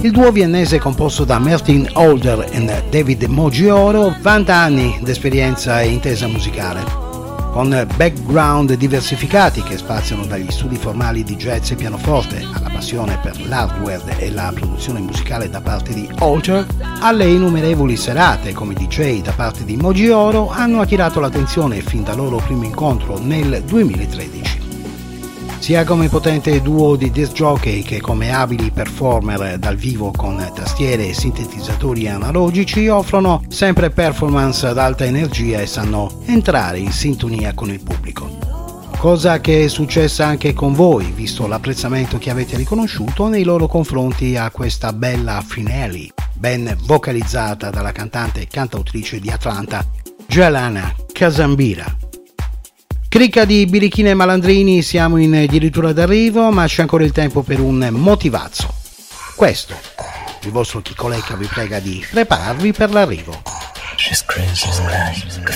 Il duo viennese composto da Martin Holder e David Moggioro vanta anni d'esperienza e intesa musicale, con background diversificati che spaziano dagli studi formali di jazz e pianoforte alla passione per l'hardware e la produzione musicale da parte di Holder, alle innumerevoli serate come DJ da parte di Moggioro hanno attirato l'attenzione fin dal loro primo incontro nel 2013. Sia come potente duo di disc jockey che come abili performer dal vivo con tastiere e sintetizzatori analogici offrono sempre performance ad alta energia e sanno entrare in sintonia con il pubblico. Cosa che è successa anche con voi, visto l'apprezzamento che avete riconosciuto nei loro confronti a questa bella Finelli, ben vocalizzata dalla cantante e cantautrice di Atlanta, Giuliana Casambira. Cricca di birichine e malandrini, siamo in addirittura d'arrivo, ma c'è ancora il tempo per un motivazzo. Questo, il vostro Chicolecca vi prega di prepararvi per l'arrivo. She's crazy, she's mad, she's